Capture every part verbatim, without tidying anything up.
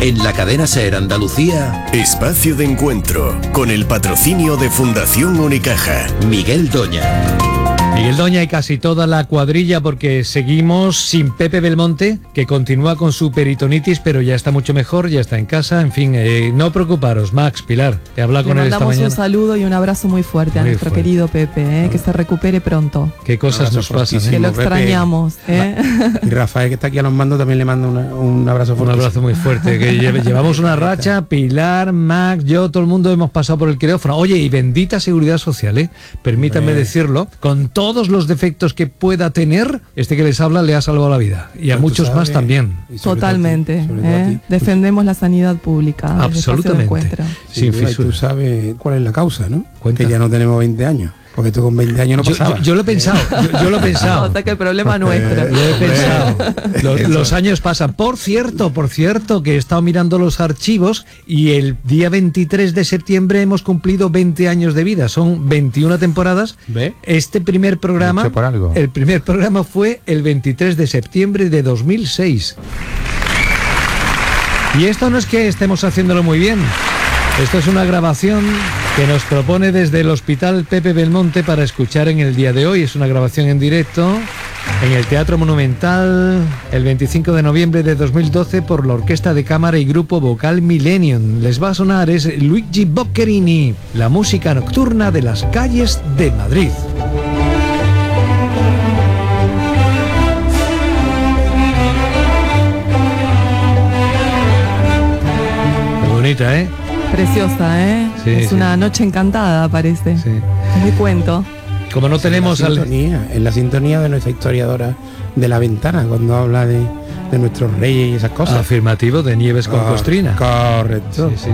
En la cadena SER Andalucía, Espacio de Encuentro, con el patrocinio de Fundación Unicaja. Miguel Doña. Miguel Doña y casi toda la cuadrilla, porque seguimos sin Pepe Belmonte, que continúa con su peritonitis, pero ya está mucho mejor, ya está en casa. En fin, eh, no preocuparos. Max, Pilar, te habla con él esta mañana. Le mandamos un saludo y un abrazo muy fuerte muy a nuestro fuerte. querido Pepe, eh, que se recupere pronto. Qué cosas nos pasan, ¿eh? Que lo extrañamos. ¿eh? Y Rafael, que está aquí a los mandos, también le mando una, un abrazo fuerte. Un abrazo muy fuerte. Que llevamos una racha, Pilar, Max, yo, todo el mundo hemos pasado por el quirófano. Oye, y bendita seguridad social, ¿eh? Permítanme decirlo, con todo todos los defectos que pueda tener, este que les habla le ha salvado la vida. Y a pero muchos sabes, más también. Totalmente. ¿eh? Defendemos la sanidad pública. Absolutamente. Sí, y tú sabes cuál es la causa, ¿no? Cuenta. Que ya no tenemos veinte años. Porque tú con veinte años no pasabas. Yo, yo, yo lo he pensado, yo, yo lo he pensado. O sea que el problema nuestro. Lo he pensado. Los, los años pasan. Por cierto, por cierto, que he estado mirando los archivos y el día veintitrés de septiembre hemos cumplido veinte años de vida. Son veintiuna temporadas. ¿Ve? Este primer programa, por algo. el primer programa fue el veintitrés de septiembre de dos mil seis. Y esto no es que estemos haciéndolo muy bien. Esto es una grabación que nos propone desde el Hospital Pepe Belmonte para escuchar en el día de hoy. Es una grabación en directo en el Teatro Monumental el veinticinco de noviembre de dos mil doce por la Orquesta de Cámara y Grupo Vocal Millennium. Les va a sonar es Luigi Boccherini, la música nocturna de las calles de Madrid. Qué bonita, ¿eh? Preciosa, ¿eh? Sí, es sí. Una noche encantada, parece. Sí. Es de cuento. Como no tenemos en la, sintonía, en la sintonía de nuestra historiadora de La Ventana, cuando habla de, de nuestros reyes y esas cosas. Afirmativo, de Nieves con oh, Costrina. Correcto. Sí, sí.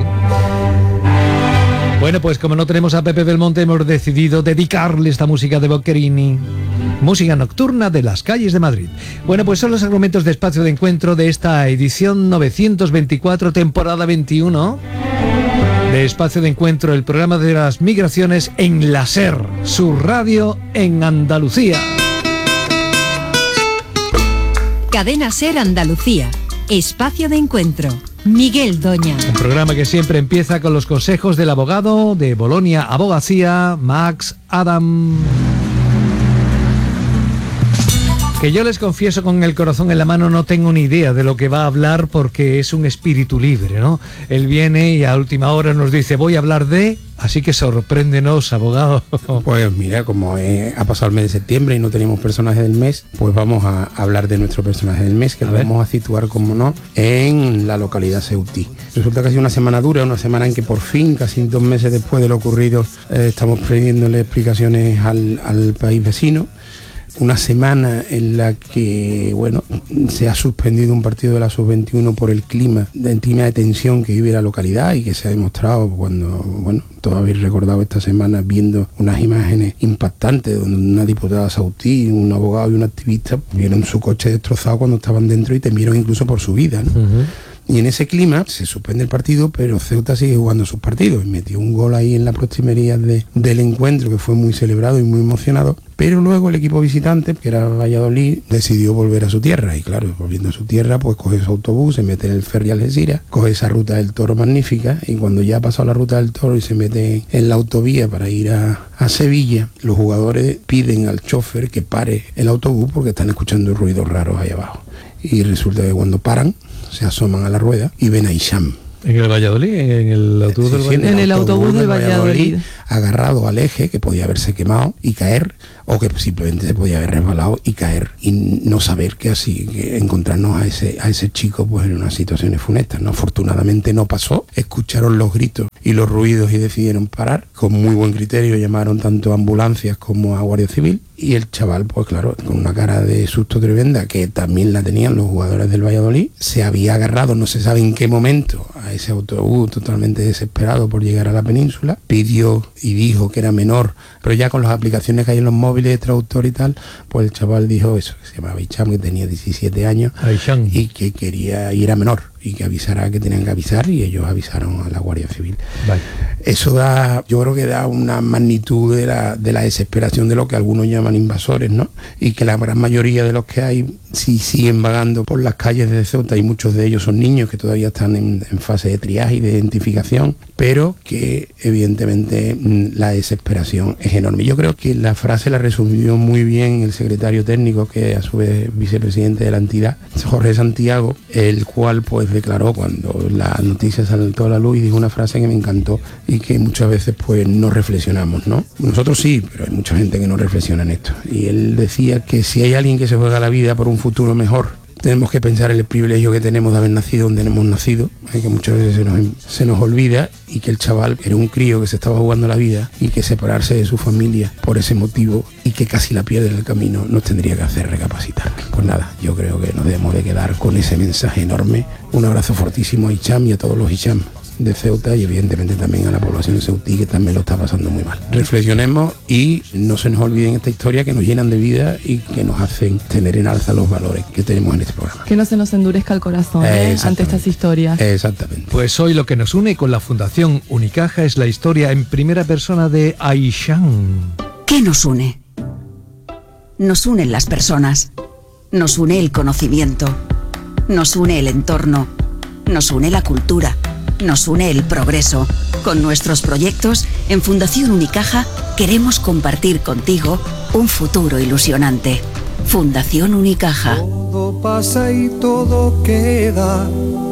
Bueno, pues como no tenemos a Pepe Belmonte, hemos decidido dedicarle esta música de Boccherini. Música nocturna de las calles de Madrid. Bueno, pues son los argumentos de Espacio de Encuentro de esta edición novecientos veinticuatro, temporada veintiuno. De Espacio de Encuentro, el programa de las migraciones en la SER, su radio en Andalucía. Cadena SER Andalucía, Espacio de Encuentro, Miguel Doña. Un programa que siempre empieza con los consejos del abogado de Bolonia Abogacía, Max Adam. Que yo les confieso con el corazón en la mano, no tengo ni idea de lo que va a hablar porque es un espíritu libre, ¿no? Él viene y a última hora nos dice, voy a hablar de... Así que sorpréndenos, abogado. Pues mira, como eh, ha pasado el mes de septiembre y no tenemos personaje del mes, pues vamos a hablar de nuestro personaje del mes, que a lo ver. vamos a situar, como no, en la localidad ceutí. Resulta que ha sido una semana dura, una semana en que por fin, casi dos meses después de lo ocurrido, eh, estamos pidiéndole explicaciones al, al país vecino. Una semana en la que, bueno, se ha suspendido un partido de la sub veintiuno por el clima, el clima de tensión que vive la localidad y que se ha demostrado cuando, bueno, todos habéis recordado esta semana viendo unas imágenes impactantes donde una diputada sautí, un abogado y un activista vieron su coche destrozado cuando estaban dentro y temieron incluso por su vida, ¿no? Uh-huh. Y en ese clima se suspende el partido, pero Ceuta sigue jugando sus partidos. Y metió un gol ahí en la proximería de, del encuentro, que fue muy celebrado y muy emocionado. Pero luego el equipo visitante, que era Valladolid, decidió volver a su tierra. Y claro, volviendo a su tierra, pues coge su autobús, se mete en el ferry Algeciras, coge esa ruta del Toro magnífica. Y cuando ya ha pasado la ruta del Toro y se mete en la autovía para ir a, a Sevilla, los jugadores piden al chofer que pare el autobús porque están escuchando ruidos raros ahí abajo. Y resulta que cuando paran, se asoman a la rueda y ven a Hicham. ¿En el Valladolid? ¿En el autobús del Valladolid? En el autobús del Valladolid. Agarrado al eje, que podía haberse quemado y caer, o que simplemente se podía haber resbalado y caer, y no saber que así, que encontrarnos a ese, a ese chico pues en unas situaciones funestas, ¿no? Afortunadamente no pasó, escucharon los gritos y los ruidos y decidieron parar. Con muy buen criterio llamaron tanto a ambulancias como a Guardia Civil, y el chaval, pues claro, con una cara de susto tremenda, que también la tenían los jugadores del Valladolid, se había agarrado, no se sabe en qué momento, a ese autobús totalmente desesperado por llegar a la península, pidió y dijo que era menor, pero ya con las aplicaciones que hay en los móviles de traductor y tal, pues el chaval dijo eso, que se llamaba Hicham, que tenía diecisiete años y que quería ir a menor. y que avisara que tenían que avisar, y ellos avisaron a la Guardia Civil. Vale. Eso da, yo creo que da una magnitud de la, de la desesperación de lo que algunos llaman invasores, ¿no? Y que la gran mayoría de los que hay sí siguen vagando por las calles de Ceuta, y muchos de ellos son niños que todavía están en, en fase de triaje y de identificación, pero que evidentemente la desesperación es enorme. Yo creo que la frase la resumió muy bien el secretario técnico, que a su vez vicepresidente de la entidad, Jorge Santiago, el cual pues declaró cuando la noticia saltó a la luz, y dijo una frase que me encantó y que muchas veces pues no reflexionamos, ¿no? Nosotros sí, pero hay mucha gente que no reflexiona en esto. Y él decía que si hay alguien que se juega la vida por un futuro mejor, tenemos que pensar en el privilegio que tenemos de haber nacido donde hemos nacido, que muchas veces se nos, se nos olvida, y que el chaval era un crío que se estaba jugando la vida, y que separarse de su familia por ese motivo, y que casi la pierde en el camino, nos tendría que hacer recapacitar. Pues nada, yo creo que nos debemos de quedar con ese mensaje enorme. Un abrazo fortísimo a Hicham y a todos los Hicham de Ceuta, y evidentemente también a la población ceutí, que también lo está pasando muy mal. Reflexionemos y no se nos olviden esta historia, que nos llenan de vida y que nos hacen tener en alza los valores que tenemos en este programa. Que no se nos endurezca el corazón ¿eh? ante estas historias. Exactamente. Pues hoy lo que nos une con la Fundación Unicaja es la historia en primera persona de Aishan. ¿Qué nos une? Nos unen las personas, nos une el conocimiento, nos une el entorno, nos une la cultura, nos une el progreso. Con nuestros proyectos, en Fundación Unicaja queremos compartir contigo un futuro ilusionante. Fundación Unicaja. Todo pasa y todo queda,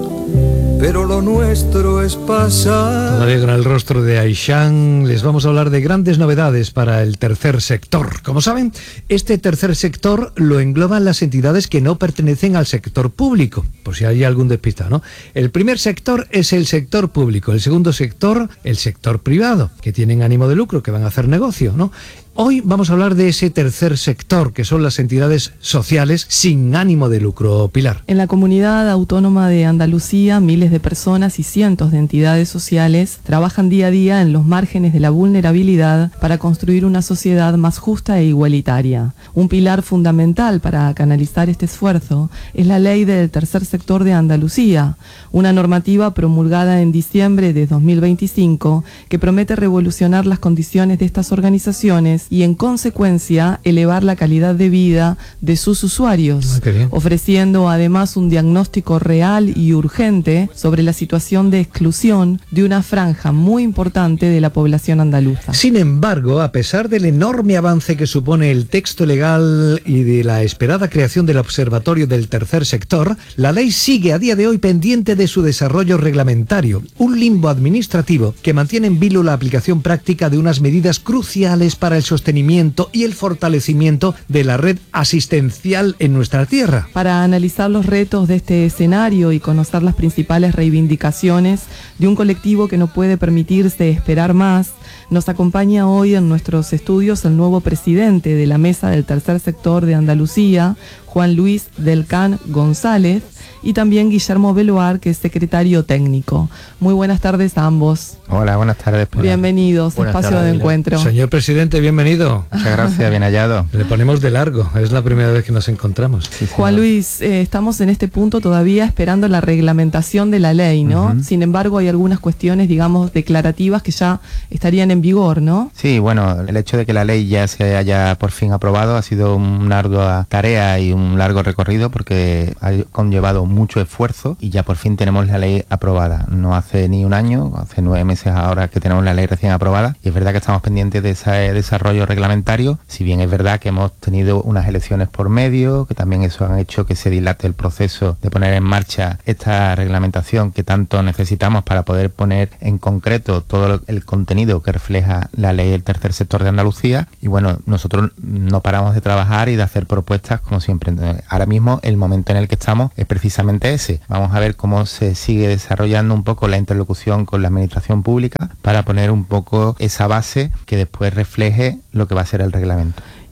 pero lo nuestro es pasar. Todavía con el rostro de Aishan les vamos a hablar de grandes novedades para el tercer sector. Como saben, este tercer sector lo engloban las entidades que no pertenecen al sector público, por si hay algún despistado, ¿no? El primer sector es el sector público, el segundo sector, el sector privado, que tienen ánimo de lucro, que van a hacer negocio, ¿no? Hoy vamos a hablar de ese tercer sector, que son las entidades sociales sin ánimo de lucro. Pilar. En la comunidad autónoma de Andalucía, miles de personas y cientos de entidades sociales trabajan día a día en los márgenes de la vulnerabilidad para construir una sociedad más justa e igualitaria. Un pilar fundamental para canalizar este esfuerzo es la Ley del Tercer Sector de Andalucía, una normativa promulgada en diciembre de dos mil veinticinco que promete revolucionar las condiciones de estas organizaciones y en consecuencia elevar la calidad de vida de sus usuarios, ah, ofreciendo además un diagnóstico real y urgente sobre la situación de exclusión de una franja muy importante de la población andaluza. Sin embargo, a pesar del enorme avance que supone el texto legal y de la esperada creación del Observatorio del Tercer Sector, la ley sigue a día de hoy pendiente de su desarrollo reglamentario, un limbo administrativo que mantiene en vilo la aplicación práctica de unas medidas cruciales para el sostenimiento y el fortalecimiento de la red asistencial en nuestra tierra. Para analizar los retos de este escenario y conocer las principales reivindicaciones de un colectivo que no puede permitirse esperar más, nos acompaña hoy en nuestros estudios el nuevo presidente de la Mesa del Tercer Sector de Andalucía, Juan Luis Delcán González, y también Guillermo Beloar, que es secretario técnico. Muy buenas tardes a ambos. Hola, buenas tardes. Pilar. Bienvenidos a Espacio tardes, de Encuentro. Señor presidente, bienvenido. Muchas gracias, bien hallado. Le ponemos de largo, es la primera vez que nos encontramos. Sí, Juan Luis, eh, estamos en este punto todavía esperando la reglamentación de la ley, ¿no? Uh-huh. Sin embargo, hay algunas cuestiones, digamos, declarativas que ya estarían en vigor, ¿no? Sí, bueno, el hecho de que la ley ya se haya por fin aprobado ha sido una ardua tarea y un largo recorrido, porque ha conllevado mucho esfuerzo y ya por fin tenemos la ley aprobada. No hace ni un año, hace nueve meses ahora que tenemos la ley recién aprobada, y es verdad que estamos pendientes de ese desarrollo reglamentario, si bien es verdad que hemos tenido unas elecciones por medio, que también eso han hecho que se dilate el proceso de poner en marcha esta reglamentación que tanto necesitamos para poder poner en concreto todo el contenido que refleja la ley del Tercer Sector de Andalucía. Y bueno, nosotros no paramos de trabajar y de hacer propuestas como siempre. Entonces, ahora mismo el momento en el que estamos es precisamente ese. Vamos a ver cómo se sigue desarrollando un poco la interlocución con la administración pública para poner un poco esa base que después refleje lo que va a ser el reglamento.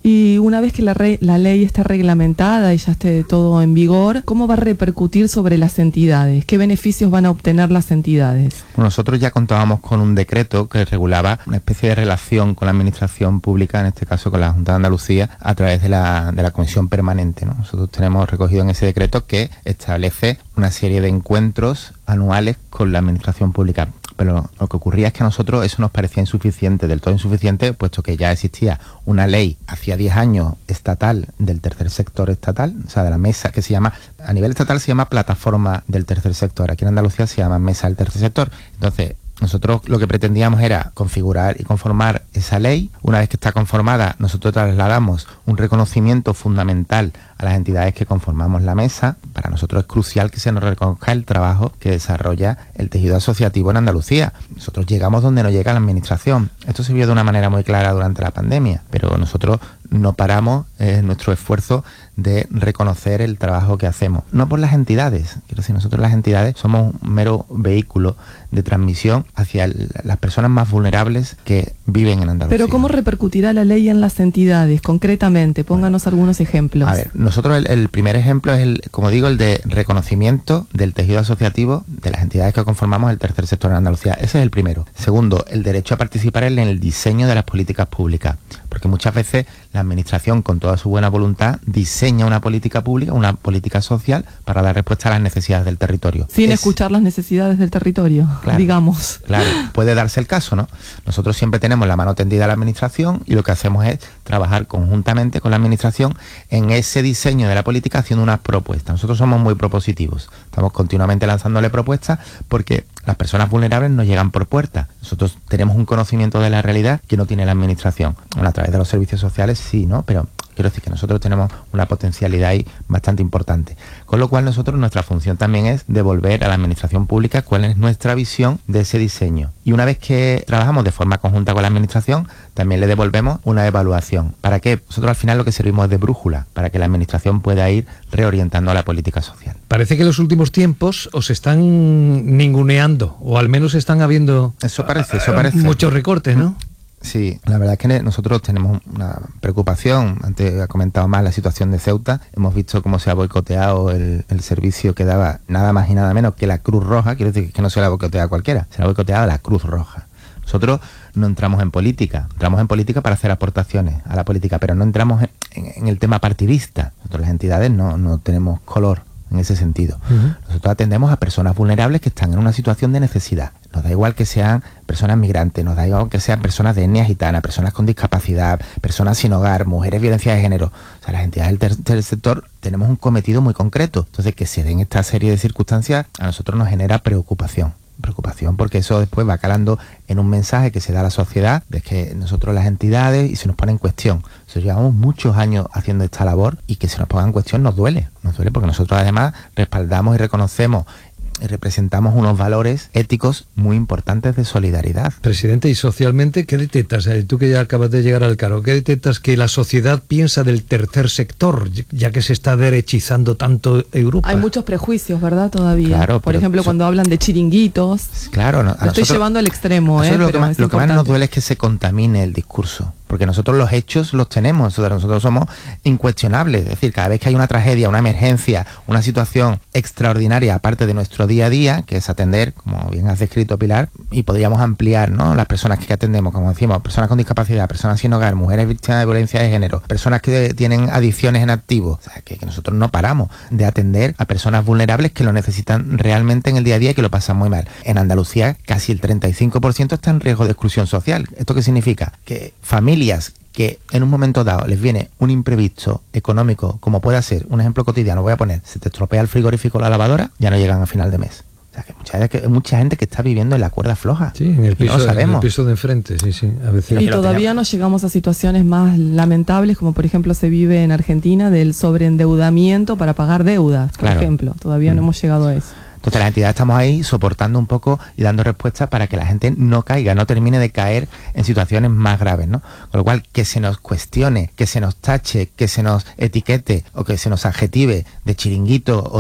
Y una vez que la, re, la ley está reglamentada y ya esté todo en vigor, ¿cómo va a repercutir sobre las entidades? ¿Qué beneficios van a obtener las entidades? Nosotros ya contábamos con un decreto que regulaba una especie de relación con la administración pública, en este caso con la Junta de Andalucía, a través de la, de la Comisión Permanente, ¿no? Nosotros tenemos recogido en ese decreto que establece una serie de encuentros anuales con la administración pública. Pero lo que ocurría es que a nosotros eso nos parecía insuficiente, del todo insuficiente, puesto que ya existía una ley hacía diez años estatal del tercer sector estatal, o sea, de la mesa que se llama, a nivel estatal se llama Plataforma del Tercer Sector, aquí en Andalucía se llama Mesa del Tercer Sector. Entonces, nosotros lo que pretendíamos era configurar y conformar esa ley. Una vez que está conformada, nosotros trasladamos un reconocimiento fundamental a las entidades que conformamos la mesa. Para nosotros es crucial que se nos reconozca el trabajo que desarrolla el tejido asociativo en Andalucía. Nosotros llegamos donde no llega la administración. Esto se vio de una manera muy clara durante la pandemia, pero nosotros no paramos eh, nuestro esfuerzo de reconocer el trabajo que hacemos. No por las entidades, quiero decir, nosotros las entidades somos un mero vehículo de transmisión hacia el, las personas más vulnerables que viven en Andalucía. Pero ¿cómo repercutirá la ley en las entidades concretamente? Pónganos bueno, algunos ejemplos. A ver, nosotros el, el primer ejemplo es, el, como digo, el de reconocimiento del tejido asociativo de las entidades que conformamos el tercer sector en Andalucía. Ese es el primero. Segundo, el derecho a participar en el diseño de las políticas públicas, porque muchas veces la administración, con toda su buena voluntad, diseña una política pública, una política social para dar respuesta a las necesidades del territorio. Sin es, escuchar las necesidades del territorio, claro, digamos. Claro, puede darse el caso, ¿no? Nosotros siempre tenemos la mano tendida a la administración y lo que hacemos es trabajar conjuntamente con la administración en ese diseño de la política haciendo unas propuestas. Nosotros somos muy propositivos, estamos continuamente lanzándole propuestas porque las personas vulnerables nos llegan por puerta. Nosotros tenemos un conocimiento de la realidad que no tiene la administración. Bueno, a través de los servicios sociales sí, ¿no? Pero quiero decir que nosotros tenemos una potencialidad ahí bastante importante. Con lo cual nosotros, nuestra función también es devolver a la administración pública cuál es nuestra visión de ese diseño. Y una vez que trabajamos de forma conjunta con la administración, también le devolvemos una evaluación. ¿Para qué? Nosotros al final lo que servimos es de brújula, para que la administración pueda ir reorientando a la política social. Parece que en los últimos tiempos os están ninguneando, o al menos están habiendo eso parece, eso parece. muchos recortes, ¿no? Sí, la verdad es que nosotros tenemos una preocupación. Antes ha comentado más la situación de Ceuta. Hemos visto cómo se ha boicoteado el, el servicio que daba nada más y nada menos que la Cruz Roja. Quiero decir que no se la ha boicoteado a cualquiera, se la ha boicoteado a la Cruz Roja. Nosotros no entramos en política, entramos en política para hacer aportaciones a la política, pero no entramos en, en, en el tema partidista. Nosotros las entidades no, no tenemos color en ese sentido. Uh-huh. Nosotros atendemos a personas vulnerables que están en una situación de necesidad. Nos da igual que sean personas migrantes, nos da igual que sean personas de etnia gitana, personas con discapacidad, personas sin hogar, mujeres, violencia de género. O sea, las entidades del tercer sector tenemos un cometido muy concreto. Entonces, que se den esta serie de circunstancias a nosotros nos genera preocupación. Preocupación porque eso después va calando en un mensaje que se da a la sociedad de que nosotros las entidades y se nos pone en cuestión. Nosotros llevamos muchos años haciendo esta labor y que se nos ponga en cuestión nos duele, nos duele porque nosotros además respaldamos y reconocemos y representamos unos valores éticos muy importantes de solidaridad. Presidente, y socialmente, ¿qué detectas? Tú que ya acabas de llegar al cargo, ¿qué detectas que la sociedad piensa del tercer sector, ya que se está derechizando tanto Europa? Hay muchos prejuicios, ¿verdad? Todavía. Claro, por ejemplo, eso, cuando hablan de chiringuitos. Claro, no, a lo nosotros, estoy llevando al extremo, ¿eh? Lo, Pero que más, lo que más nos duele es que se contamine el discurso. Porque nosotros los hechos los tenemos, nosotros somos incuestionables. Es decir, cada vez que hay una tragedia, una emergencia, una situación extraordinaria, aparte de nuestro día a día, que es atender, como bien has descrito, Pilar, y podríamos ampliar, ¿no?, las personas que atendemos, como decimos, personas con discapacidad, personas sin hogar, mujeres víctimas de violencia de género, personas que tienen adicciones en activo. O sea, que, que nosotros no paramos de atender a personas vulnerables que lo necesitan realmente en el día a día y que lo pasan muy mal. En Andalucía, casi el treinta y cinco por ciento está en riesgo de exclusión social. ¿Esto qué significa? Que familias que en un momento dado les viene un imprevisto económico, como puede ser, un ejemplo cotidiano, voy a poner, se te estropea el frigorífico o la lavadora, ya no llegan a final de mes. O sea, que mucha, que mucha gente que está viviendo en la cuerda floja. Sí, en el piso, no lo sabemos. En el piso de enfrente, sí, sí. A veces. Y todavía no llegamos a situaciones más lamentables, como por ejemplo se vive en Argentina, del sobreendeudamiento para pagar deudas, por claro. ejemplo. Todavía mm. no hemos llegado a eso. Entonces las entidades estamos ahí soportando un poco y dando respuestas para que la gente no caiga, no termine de caer en situaciones más graves, ¿no? Con lo cual, que se nos cuestione, que se nos tache, que se nos etiquete o que se nos adjetive de chiringuito o de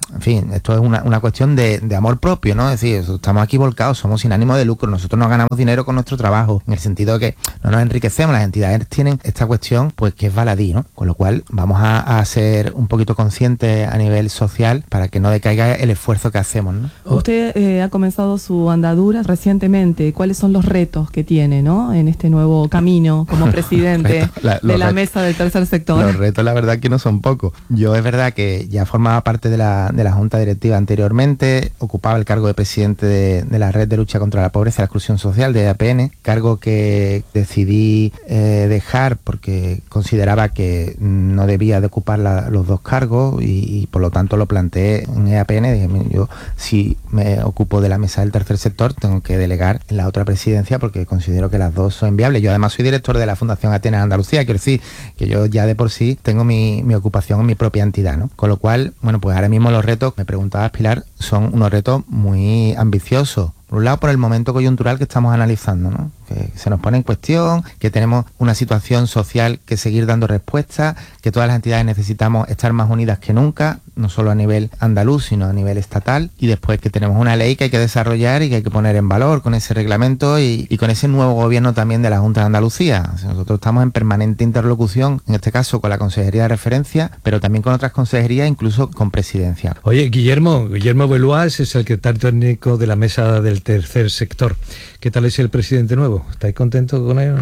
en fin, esto es una, una cuestión de, de amor propio, ¿no? Es decir, estamos aquí volcados, somos sin ánimo de lucro, nosotros no ganamos dinero con nuestro trabajo, en el sentido de que no nos enriquecemos, las entidades tienen esta cuestión, pues que es baladí, ¿no? Con lo cual vamos a, a ser un poquito conscientes a nivel social para que no decaiga el esfuerzo que hacemos, ¿no? Usted eh, ha comenzado su andadura recientemente. ¿Cuáles son los retos que tiene, ¿no?, en este nuevo camino como presidente retos, la, de la retos, mesa del tercer sector? Los retos, la verdad, que no son pocos. Yo es verdad que ya formaba parte de la, de la Junta Directiva anteriormente, ocupaba el cargo de presidente de, de la Red de Lucha contra la Pobreza y la Exclusión Social, de A P N, cargo que decidí eh, dejar porque consideraba que no debía de ocupar la, los dos cargos y, y por lo tanto lo planteé en E A P N. Dije, yo si me ocupo de la mesa del tercer sector tengo que delegar en la otra presidencia porque considero que las dos son viables. Yo además soy director de la Fundación Atenas Andalucía, quiero decir que yo ya de por sí tengo mi, mi ocupación en mi propia entidad, ¿no? Con lo cual, bueno, pues ahora mismo los retos, me preguntabas, Pilar, son unos retos muy ambiciosos. Por un lado, por el momento coyuntural que estamos analizando, ¿no? Que se nos pone en cuestión, que tenemos una situación social que seguir dando respuesta, que todas las entidades necesitamos estar más unidas que nunca, no solo a nivel andaluz, sino a nivel estatal, y después que tenemos una ley que hay que desarrollar y que hay que poner en valor con ese reglamento y, y con ese nuevo gobierno también de la Junta de Andalucía. O sea, nosotros estamos en permanente interlocución, en este caso con la Consejería de Referencia, pero también con otras consejerías, incluso con Presidencia. Oye, Guillermo, Guillermo Belois es el secretario técnico de la mesa del tercer sector. ¿Qué tal es el presidente nuevo? ¿Estáis contentos con él?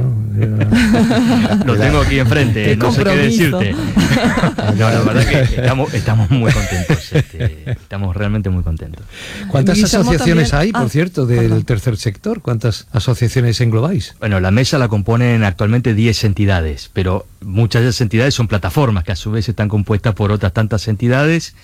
Lo tengo aquí enfrente, no sé qué decirte. No, la verdad que estamos, estamos muy contentos, este, estamos realmente muy contentos. ¿Cuántas Guillermo asociaciones también... hay, por ah, cierto, del perdón. tercer sector? ¿Cuántas asociaciones englobáis? Bueno, la mesa la componen actualmente diez entidades, pero muchas de esas entidades son plataformas que a su vez están compuestas por otras tantas entidades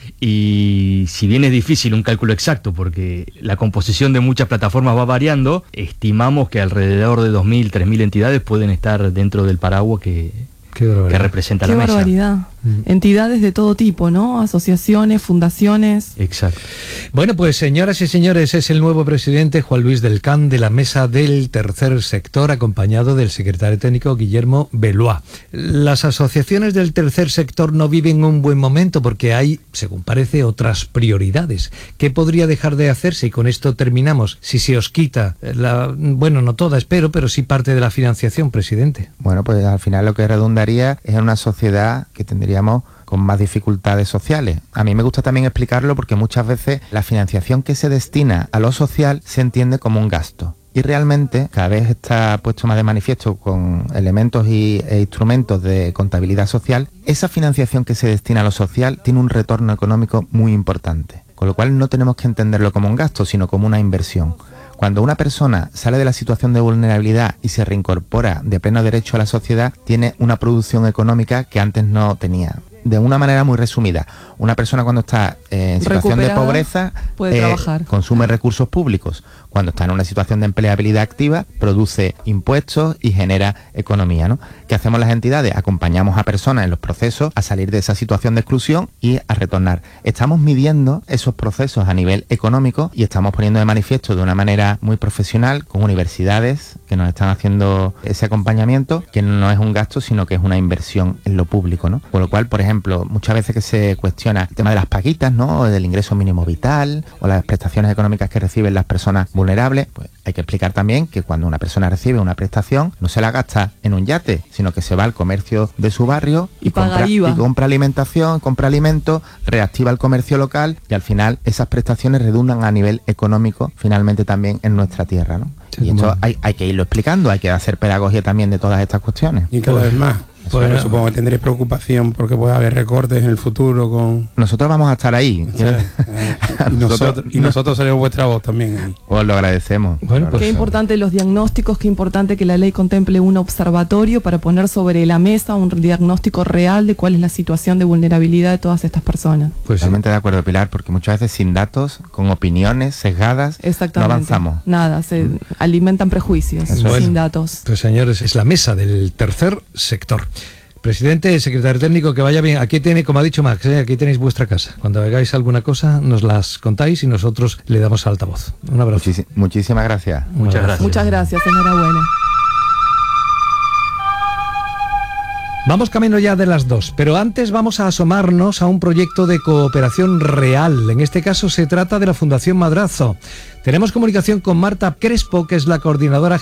y si bien es difícil un cálculo exacto porque la composición de muchas plataformas va variando, estimamos que alrededor de dos mil, tres mil entidades pueden estar dentro del paraguas que, que representa Qué la mesa. barbaridad. Mm. Entidades de todo tipo, ¿no? Asociaciones, fundaciones. Exacto. Bueno, pues señoras y señores, es el nuevo presidente Juan Luis del Can de la mesa del tercer sector, acompañado del secretario técnico Guillermo Belois. Las asociaciones del tercer sector no viven un buen momento porque hay, según parece, otras prioridades. ¿Qué podría dejar de hacerse? Y con esto terminamos. Si se os quita, la, bueno, no toda, espero, pero sí parte de la financiación, presidente. Bueno, pues al final lo que redundaría es en una sociedad que tendría con más dificultades sociales. A mí me gusta también explicarlo porque muchas veces la financiación que se destina a lo social se entiende como un gasto. Y realmente cada vez está puesto más de manifiesto con elementos y, e instrumentos de contabilidad social, esa financiación que se destina a lo social tiene un retorno económico muy importante. Con lo cual no tenemos que entenderlo como un gasto, sino como una inversión. Cuando una persona sale de la situación de vulnerabilidad y se reincorpora de pleno derecho a la sociedad, tiene una producción económica que antes no tenía. De una manera muy resumida, una persona cuando está eh, en situación de pobreza puede eh, trabajar. consume recursos públicos. Cuando está en una situación de empleabilidad activa, produce impuestos y genera economía, ¿no? ¿Qué hacemos las entidades? Acompañamos a personas en los procesos a salir de esa situación de exclusión y a retornar. Estamos midiendo esos procesos a nivel económico y estamos poniendo de manifiesto de una manera muy profesional con universidades que nos están haciendo ese acompañamiento, que no es un gasto, sino que es una inversión en lo público, ¿no? Con lo cual, por ejemplo, ejemplo, muchas veces que se cuestiona el tema de las paguitas, ¿no? O del ingreso mínimo vital o las prestaciones económicas que reciben las personas vulnerables, pues hay que explicar también que cuando una persona recibe una prestación no se la gasta en un yate, sino que se va al comercio de su barrio y, y, compra, y compra alimentación, compra alimentos, reactiva el comercio local y al final esas prestaciones redundan a nivel económico finalmente también en nuestra tierra, ¿no? Sí, y esto bueno. hay, hay que irlo explicando, hay que hacer pedagogía también de todas estas cuestiones. Y cada vez más. Bueno, supongo que tendréis preocupación porque puede haber recortes en el futuro con... Nosotros vamos a estar ahí. O sea, eh, y, nosotros, y nosotros seremos vuestra voz también ahí. Os lo agradecemos. Bueno, pues, qué importante los diagnósticos, qué importante que la ley contemple un observatorio para poner sobre la mesa un diagnóstico real de cuál es la situación de vulnerabilidad de todas estas personas. Pues totalmente de acuerdo, Pilar, porque muchas veces sin datos, con opiniones sesgadas, no avanzamos. Nada, se mm. alimentan prejuicios bueno, sin datos. Pues señores, es la mesa del tercer sector. Presidente, secretario técnico, que vaya bien. Aquí tiene, como ha dicho Max, ¿eh? Aquí tenéis vuestra casa. Cuando hagáis alguna cosa, nos las contáis y nosotros le damos altavoz. Un abrazo. Muchis- muchísimas gracias. Muchas gracias. Muchas gracias, enhorabuena. Vamos camino ya de las dos, pero antes vamos a asomarnos a un proyecto de cooperación real. En este caso se trata de la Fundación Madrazo. Tenemos comunicación con Marta Crespo, que es la coordinadora